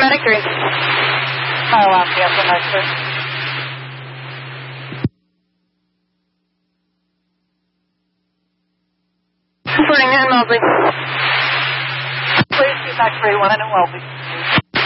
Medic 3. Fire alarm, yes, I'm not sure. Reporting in Wellesley. Please be back 3, 1 in Wellesley.